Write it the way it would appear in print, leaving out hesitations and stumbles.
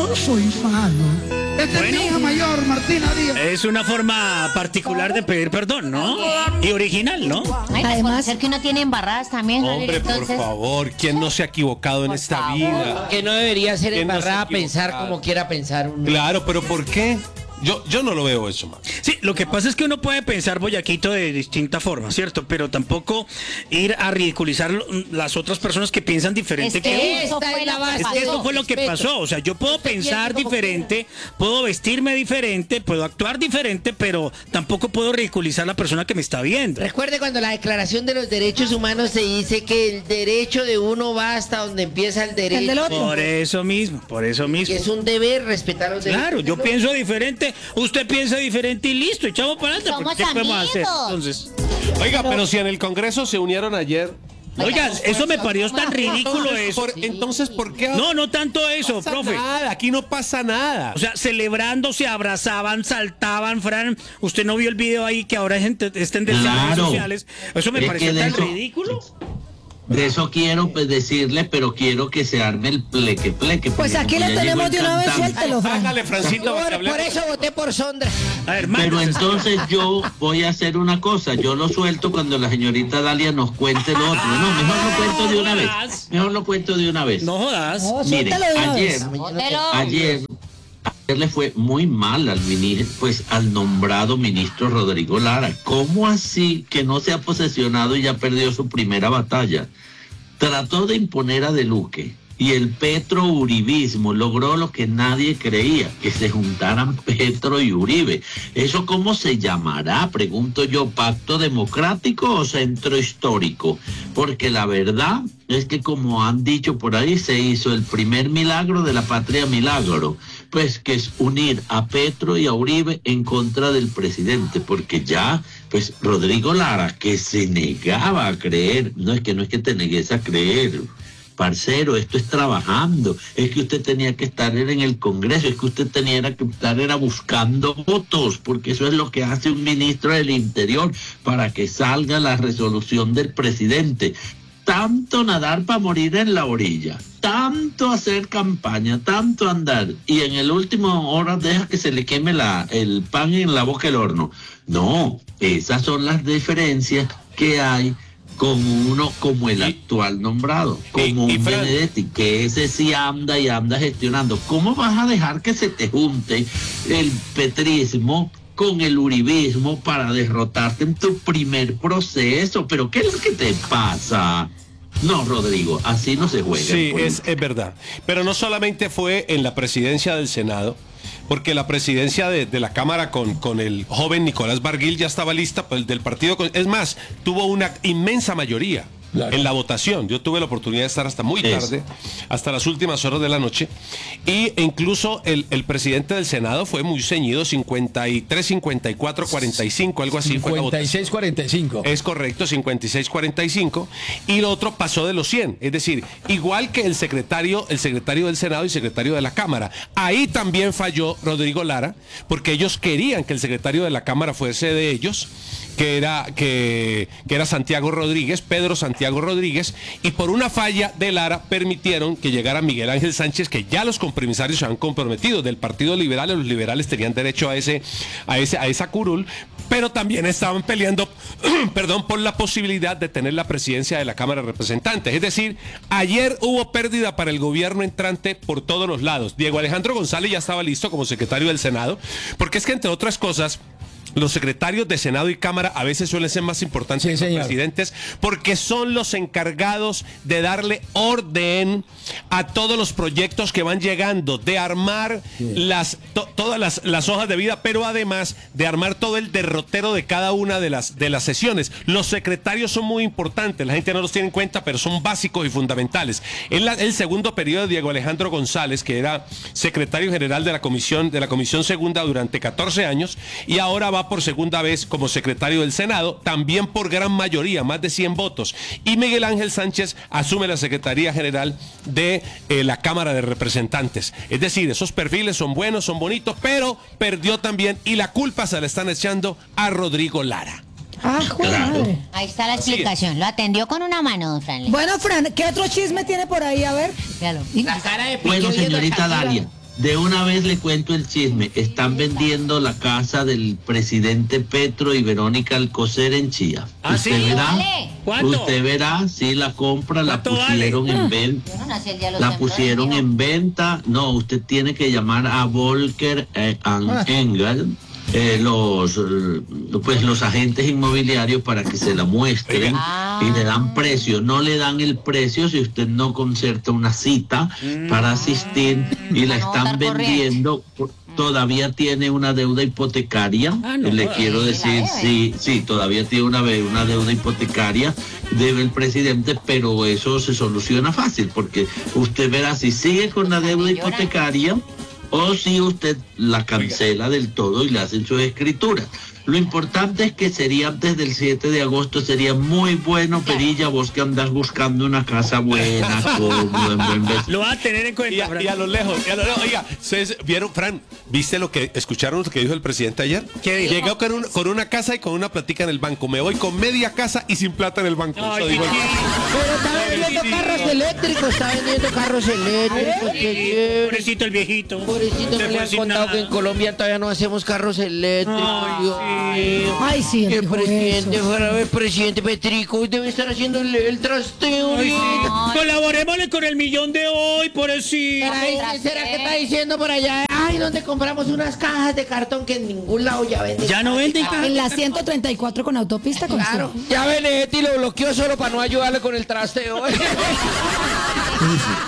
no soy malo. Esta es mi hija mayor, Martina Díaz. Es una forma particular de pedir perdón, ¿no? Y original, ¿no? Ay, Además, ser que uno tiene embarradas también, Javier, Hombre, por entonces... favor, ¿quién no se ha equivocado en esta vida? Que no debería ser ¿Quién no se embarrada ha pensar equivocado? como quiera pensar uno. Claro, pero ¿por qué? Yo no lo veo eso, man. Sí, lo que pasa es que uno puede pensar boyaquito de distinta forma, ¿cierto? Pero tampoco ir a ridiculizar las otras personas que piensan diferente Es que que uno. eso Esta fue es la lo base. que Es que eso pasó. fue lo que pasó, o sea, yo puedo pensar diferente, puedo vestirme diferente, puedo actuar diferente, pero tampoco puedo ridiculizar a la persona que me está viendo. Recuerde cuando la Declaración de los Derechos Humanos se dice que el derecho de uno va hasta donde empieza el derecho. el del otro. Por eso mismo. Y es un deber respetar los derechos. Claro, yo pienso diferente, usted piensa diferente y listo, echamos para adelante. Somos ¿Qué podemos hacer? amigos. Entonces, Oiga, pero si en el Congreso se unieron ayer. oiga, eso me pareció tan ridículo eso. Entonces, ¿por qué? No tanto eso, pasa profe. nada, aquí no pasa nada. O sea, celebrando, se abrazaban, saltaban, Fran. ¿Usted no vio el video ahí que ahora es está en redes Claro. sociales? Eso me Es pareció que de tan eso- ridículo. De eso quiero pues decirle, pero quiero que se arme el pleque. Pues porque aquí como le ya llegó tenemos el de una vez, cantante. suéltelo, Fran. Hágale, Francito, para que Por hablemos. eso voté por Sondra. A ver, Pero mándese. entonces yo voy a hacer una cosa, yo lo suelto cuando la señorita Dalia nos cuente lo otro. No, mejor lo cuento de una vez. Mejor lo cuento de una vez. No jodas. No, Miren, suéltelo de una ayer, vez. Bótelo. ayer le fue muy mal al al nombrado ministro Rodrigo Lara. ¿Cómo así que no se ha posesionado y ya perdió su primera batalla? Trató de imponer a De Luque y el Petro-Uribismo logró lo que nadie creía, que se juntaran Petro y Uribe. ¿Eso cómo se llamará? Pregunto yo, ¿pacto democrático o centro histórico? Porque la verdad es que, como han dicho por ahí, se hizo el primer milagro de la patria milagro, pues que es unir a Petro y a Uribe en contra del presidente, porque ya, pues Rodrigo Lara, que se negaba a creer, no es que te negues a creer, parcero, esto es trabajando, es que usted tenía que estar en el Congreso, es que usted tenía que estar era buscando votos, porque eso es lo que hace un ministro del Interior para que salga la resolución del presidente. Tanto nadar para morir en la orilla, tanto hacer campaña, tanto andar, y en el último hora deja que se le queme el pan en la boca del horno. No, esas son las diferencias que hay con uno como el actual nombrado, como y un Fran, Benedetti, que ese sí anda y anda gestionando. ¿Cómo vas a dejar que se te junte el petrismo con el uribismo para derrotarte en tu primer proceso? ¿Pero qué es lo que te pasa? No, Rodrigo, así no se juega. Sí, en es verdad. Pero no solamente fue en la presidencia del Senado, porque la presidencia de la Cámara con el joven Nicolás Barguil ya estaba lista, pues, del partido. Es más, tuvo una inmensa mayoría. En la votación. Yo tuve la oportunidad de estar hasta muy tarde, hasta las últimas horas de la noche, e incluso el presidente del Senado fue muy ceñido, 53, 54, 45, algo así. 56, 45. Es correcto, 56, 45, y lo otro pasó de los 100, es decir, igual que el secretario del Senado y secretario de la Cámara. Ahí también falló Rodrigo Lara, porque ellos querían que el secretario de la Cámara fuese de ellos, que era Santiago Rodríguez, Pedro Santiago Rodríguez, y por una falla de Lara permitieron que llegara Miguel Ángel Sánchez, que ya los compromisarios se han comprometido del Partido Liberal, y los liberales tenían derecho a esa curul, pero también estaban peleando perdón, por la posibilidad de tener la presidencia de la Cámara de Representantes. Es decir, ayer hubo pérdida para el gobierno entrante por todos los lados. Diego Alejandro González ya estaba listo como secretario del Senado, porque es que, entre otras cosas, los secretarios de Senado y Cámara a veces suelen ser más importantes que los presidentes, porque son los encargados de darle orden a todos los proyectos que van llegando, de armar todas las hojas de vida, pero además de armar todo el derrotero de cada una de las sesiones. Los secretarios son muy importantes, la gente no los tiene en cuenta, pero son básicos y fundamentales. En el segundo periodo de Diego Alejandro González, que era secretario general de la Comisión Segunda durante 14 años, y ahora va por segunda vez como secretario del Senado, también por gran mayoría, más de 100 votos. Y Miguel Ángel Sánchez asume la Secretaría General de la Cámara de Representantes. Es decir, esos perfiles son buenos, son bonitos, pero perdió también, y la culpa se la están echando a Rodrigo Lara. Ah, madre. Ahí está la explicación. Lo atendió con una mano, don Franley. Bueno, Fran, ¿qué otro chisme tiene por ahí? A ver. Véalo. La cara de Bueno, Piqué viendo señorita Shakira. Dalia, De una vez le cuento el chisme. Están vendiendo la casa del presidente Petro y Verónica Alcocer en Chía. ¿Ah, sí? ¿Usted verá? Vale. ¿Cuánto? Usted verá, sí, la compra, la ¿Cuánto pusieron vale? en venta. Yo no nací el día de los La temblores, pusieron mijo. en venta. No, usted tiene que llamar a Volker and Engel, los agentes inmobiliarios para que se la muestren Ah. y le dan precio. No le dan el precio si usted no concerta una cita para asistir y la Para no están estar vendiendo. Todavía tiene una deuda hipotecaria. Ah, no, Le jodas. quiero Sí, decir, la debe. sí, todavía tiene una deuda hipotecaria, debe el presidente, pero eso se soluciona fácil, porque usted verá si sigue con la deuda hipotecaria o si usted la cancela del todo y le hacen sus escrituras. Lo importante es que sería antes del 7 de agosto, sería muy bueno, Perilla, vos que andás buscando una casa buena, cómoda, en buen vecino. Lo va a tener en Y cuenta, a, Fran. y a lo lejos, oiga, ¿ustedes vieron, Fran? ¿Viste escucharon lo que dijo el presidente ayer? ¿Qué dijo? Llegó con una casa y con una platica en el banco. Me voy con media casa y sin plata en el banco. Ay, Eso dijo el- chiquito. Pero está vendiendo carros eléctricos, está vendiendo carros eléctricos. qué chévere. Pobrecito el viejito. Pobrecito, Se no le fue han sin contado nada. que en Colombia todavía no hacemos carros eléctricos. Ay, Dios sí. mío. Ay, sí, él Que el dijo presidente eso. fuera a ver, presidente Petrico, debe estar haciendo el trasteo. Ay, sí. ahorita. Colaborémosle con el millón de hoy, pobrecito. ¿Será que está diciendo por allá? Ay, ¿dónde compramos unas cajas de cartón que en ningún lado ya venden? Ya no venden cajas. En la 134 con autopista con Claro, ya Benedetti lo bloqueó solo para no ayudarle con el trasteo.